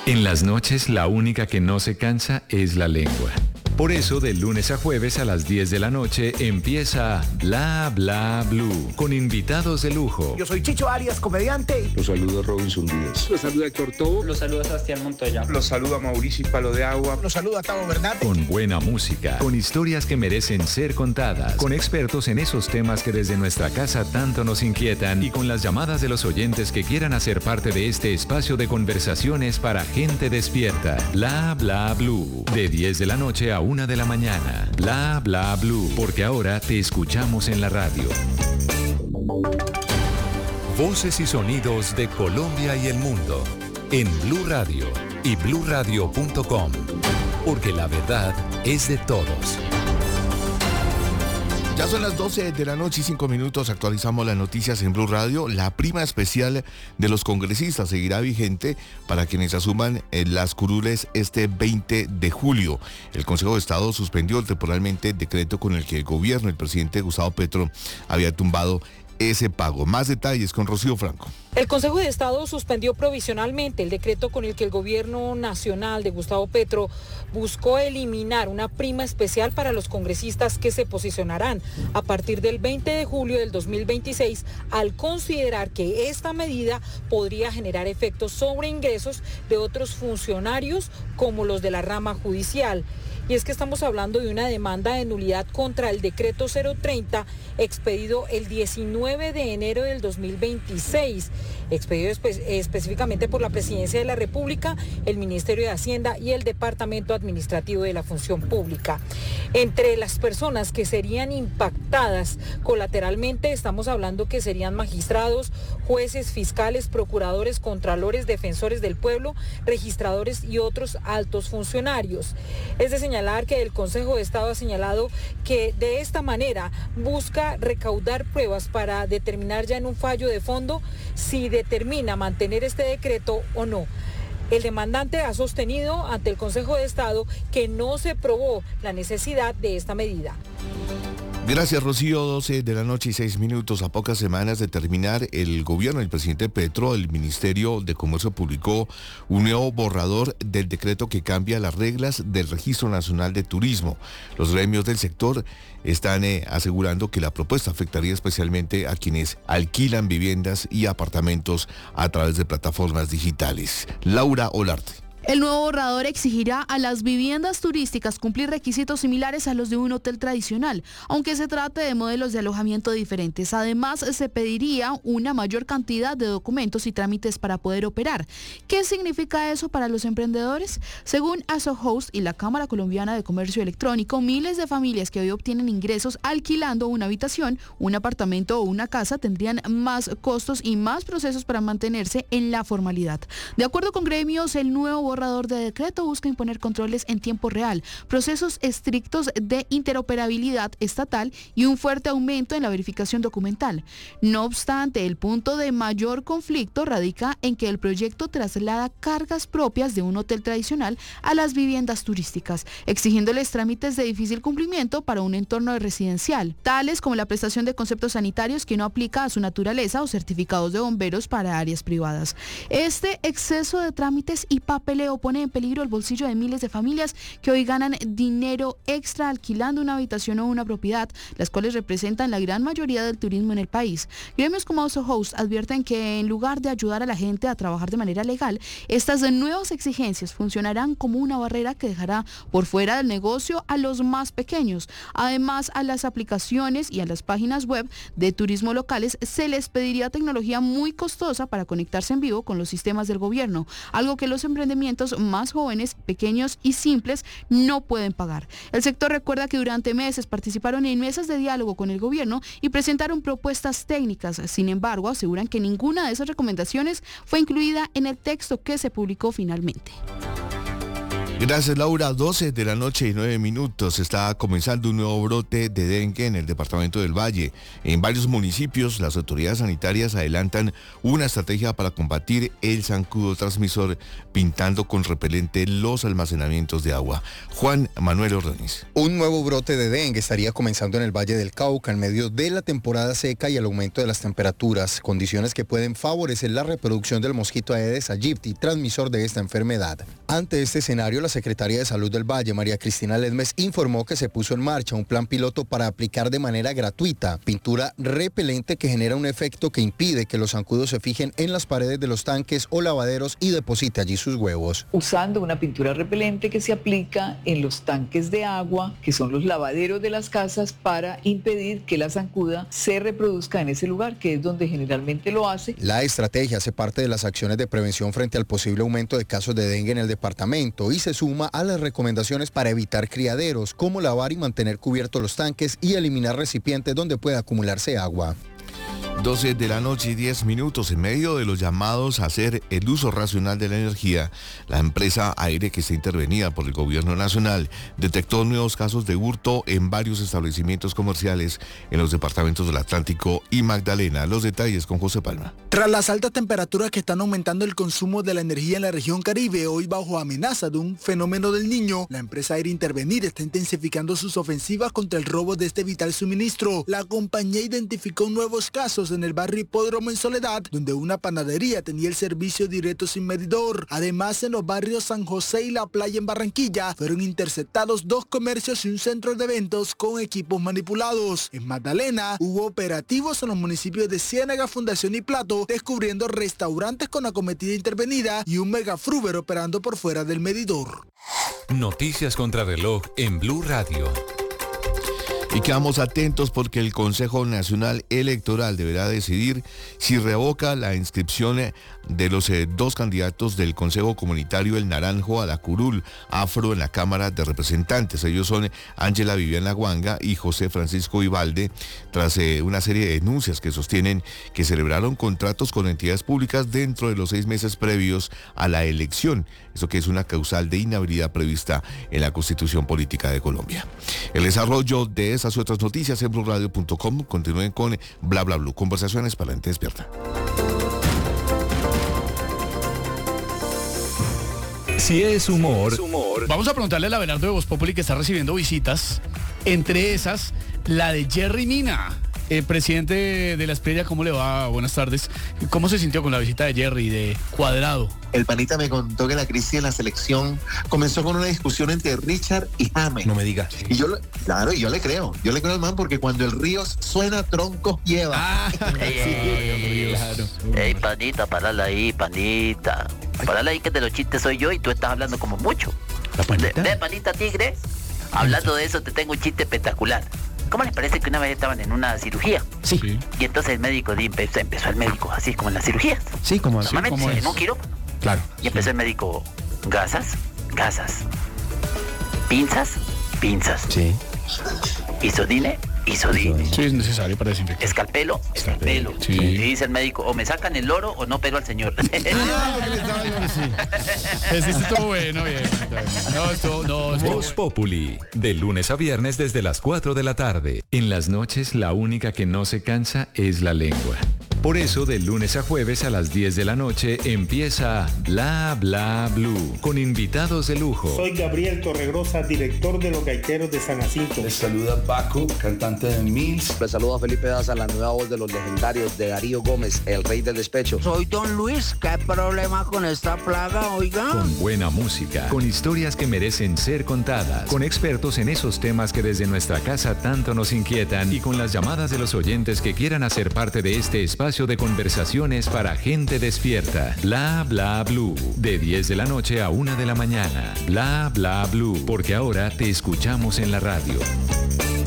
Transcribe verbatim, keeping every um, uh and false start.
En las noches, la única que no se cansa es la lengua. Por eso, de lunes a jueves a las diez de la noche empieza Bla Bla Blue, con invitados de lujo. Yo soy Chicho Arias, comediante. Los saluda Robinson Díaz. Los saluda Héctor Tobo. Los saluda Sebastián Montoya. Los saluda Mauricio Palo de Agua. Los saluda Tavo Verdad. Con buena música, con historias que merecen ser contadas, con expertos en esos temas que desde nuestra casa tanto nos inquietan y con las llamadas de los oyentes que quieran hacer parte de este espacio de conversaciones para gente despierta. Bla Bla Blue, de diez de la noche a una de la mañana. Bla Bla Blue, porque ahora te escuchamos en la radio. Voces y sonidos de Colombia y el mundo en Blue Radio y blue radio punto com, porque la verdad es de todos. Ya son las doce de la noche y cinco minutos, actualizamos las noticias en Blue Radio. La prima especial de los congresistas seguirá vigente para quienes asuman las curules este veinte de julio. El Consejo de Estado suspendió temporalmente el decreto con el que el gobierno, el presidente Gustavo Petro, había tumbado ese pago. Más detalles con Rocío Franco. El Consejo de Estado suspendió provisionalmente el decreto con el que el gobierno nacional de Gustavo Petro buscó eliminar una prima especial para los congresistas que se posicionarán a partir del veinte de julio del dos mil veintiséis, al considerar que esta medida podría generar efectos sobre ingresos de otros funcionarios como los de la rama judicial. Y es que estamos hablando de una demanda de nulidad contra el decreto cero treinta expedido el diecinueve de enero del dos mil veintiséis, expedido espe- específicamente por la Presidencia de la República, el Ministerio de Hacienda y el Departamento Administrativo de la Función Pública. Entre las personas que serían impactadas colateralmente estamos hablando que serían magistrados, jueces, fiscales, procuradores, contralores, defensores del pueblo, registradores y otros altos funcionarios. Es de señalar que el Consejo de Estado ha señalado que de esta manera busca recaudar pruebas para determinar ya en un fallo de fondo si determina mantener este decreto o no. El demandante ha sostenido ante el Consejo de Estado que no se probó la necesidad de esta medida. Gracias, Rocío. doce de la noche y seis minutos. A pocas semanas de terminar el gobierno del presidente Petro, el Ministerio de Comercio publicó un nuevo borrador del decreto que cambia las reglas del Registro Nacional de Turismo. Los gremios del sector están eh, asegurando que la propuesta afectaría especialmente a quienes alquilan viviendas y apartamentos a través de plataformas digitales. Laura Olarte. El nuevo borrador exigirá a las viviendas turísticas cumplir requisitos similares a los de un hotel tradicional, aunque se trate de modelos de alojamiento diferentes. Además, se pediría una mayor cantidad de documentos y trámites para poder operar. ¿Qué significa eso para los emprendedores? Según ASOHost y la Cámara Colombiana de Comercio Electrónico, miles de familias que hoy obtienen ingresos alquilando una habitación, un apartamento o una casa tendrían más costos y más procesos para mantenerse en la formalidad. De acuerdo con gremios, el nuevo borrador borrador de decreto busca imponer controles en tiempo real, procesos estrictos de interoperabilidad estatal y un fuerte aumento en la verificación documental. No obstante, el punto de mayor conflicto radica en que el proyecto traslada cargas propias de un hotel tradicional a las viviendas turísticas, exigiéndoles trámites de difícil cumplimiento para un entorno residencial, tales como la prestación de conceptos sanitarios que no aplica a su naturaleza o certificados de bomberos para áreas privadas. Este exceso de trámites y papeleo pone en peligro el bolsillo de miles de familias que hoy ganan dinero extra alquilando una habitación o una propiedad, las cuales representan la gran mayoría del turismo en el país. Gremios como ASOHost advierten que en lugar de ayudar a la gente a trabajar de manera legal, estas nuevas exigencias funcionarán como una barrera que dejará por fuera del negocio a los más pequeños. Además, a las aplicaciones y a las páginas web de turismo locales se les pediría tecnología muy costosa para conectarse en vivo con los sistemas del gobierno, algo que los emprendimientos más jóvenes, pequeños y simples no pueden pagar. El sector recuerda que durante meses participaron en mesas de diálogo con el gobierno y presentaron propuestas técnicas. Sin embargo, aseguran que ninguna de esas recomendaciones fue incluida en el texto que se publicó finalmente. Gracias, Laura. doce de la noche y nueve minutos. Está comenzando un nuevo brote de dengue en el departamento del Valle. En varios municipios, las autoridades sanitarias adelantan una estrategia para combatir el zancudo transmisor, pintando con repelente los almacenamientos de agua. Juan Manuel Ordóñez. Un nuevo brote de dengue estaría comenzando en el Valle del Cauca en medio de la temporada seca y el aumento de las temperaturas, condiciones que pueden favorecer la reproducción del mosquito Aedes aegypti, transmisor de esta enfermedad. Ante este escenario, la Secretaría de Salud del Valle, María Cristina Ledmes, informó que se puso en marcha un plan piloto para aplicar de manera gratuita pintura repelente que genera un efecto que impide que los zancudos se fijen en las paredes de los tanques o lavaderos y deposite allí sus huevos. Usando una pintura repelente que se aplica en los tanques de agua, que son los lavaderos de las casas, para impedir que la zancuda se reproduzca en ese lugar, que es donde generalmente lo hace. La estrategia hace parte de las acciones de prevención frente al posible aumento de casos de dengue en el departamento y se suma a las recomendaciones para evitar criaderos, como lavar y mantener cubiertos los tanques y eliminar recipientes donde pueda acumularse agua. doce de la noche y diez minutos. En medio de los llamados a hacer el uso racional de la energía, la empresa Aire, que está intervenida por el gobierno nacional, detectó nuevos casos de hurto en varios establecimientos comerciales en los departamentos del Atlántico y Magdalena. Los detalles con José Palma. Tras las altas temperaturas que están aumentando el consumo de la energía en la región Caribe, hoy bajo amenaza de un fenómeno del Niño, la empresa Aire Intervenir está intensificando sus ofensivas contra el robo de este vital suministro. La compañía identificó nuevos casos en el barrio Hipódromo en Soledad, donde una panadería tenía el servicio directo sin medidor. Además, en los barrios San José y La Playa en Barranquilla, fueron interceptados dos comercios y un centro de eventos con equipos manipulados. En Magdalena, hubo operativos en los municipios de Ciénaga, Fundación y Plato, descubriendo restaurantes con acometida intervenida y un megafruber operando por fuera del medidor. Noticias contra reloj en Blue Radio. Y quedamos atentos porque el Consejo Nacional Electoral deberá decidir si revoca la inscripción de los eh, dos candidatos del Consejo Comunitario El Naranjo a la curul afro en la Cámara de Representantes. Ellos son Ángela Viviana Guanga y José Francisco Ibalde, tras eh, una serie de denuncias que sostienen que celebraron contratos con entidades públicas dentro de los seis meses previos a la elección. Eso que es una causal de inhabilidad prevista en la Constitución Política de Colombia. El desarrollo de esas y otras noticias en blue radio punto com. Continúen con Bla Bla Blue. Conversaciones para la gente despierta. Si es humor, es humor. Vamos a preguntarle a Abelardo de Voz Populi, que está recibiendo visitas, entre esas la de Jerry Mina. Eh, presidente de la Esprella, ¿cómo le va? Buenas tardes. ¿Cómo se sintió con la visita de Jerry, de Cuadrado? El panita me contó que la crisis en la selección comenzó con una discusión entre Richard y James. No me digas. Y yo, claro, y yo le creo. Yo le creo al man porque cuando el río suena, troncos lleva. Ah, ey, ey, claro. Ey, panita, parala ahí, panita. Parala ahí, que de los chistes soy yo y tú estás hablando como mucho. ¿La panita? De, de panita tigre. Hablando de eso, te tengo un chiste espectacular. ¿Cómo les parece que una vez estaban en una cirugía? Sí. Y entonces el médico empezó, empezó el médico, así como en las cirugías. Sí, como así. Normalmente ¿Cómo en es? un quirófano. Claro. Y empezó sí. el médico, gasas, gasas. Pinzas, pinzas. Sí. Isodine, isodine. Sí, es necesario para desinfectar. Escalpelo, escalpelo. Sí. Y dice el médico, o me sacan el oro o no pego al señor. Ese estuvo bueno, bien. No, estuvo, no, estuvo Voz Populi, de lunes a viernes desde las cuatro de la tarde. En las noches la única que no se cansa es la lengua. Por eso, de lunes a jueves a las diez de la noche empieza Bla Bla Blue, con invitados de lujo. Soy Gabriel Torregrosa, director de Los Gaiteros de San Jacinto. Les saluda Paco, cantante de Mills. Les saluda Felipe Daza, la nueva voz de los legendarios de Darío Gómez, el rey del despecho. Soy Don Luis, ¿qué problema con esta plaga, oiga? Con buena música, con historias que merecen ser contadas, con expertos en esos temas que desde nuestra casa tanto nos inquietan y con las llamadas de los oyentes que quieran hacer parte de este espacio de conversaciones para gente despierta. Bla Bla Blue, de diez de la noche a una de la mañana. Bla Bla Blue, porque ahora te escuchamos en la radio.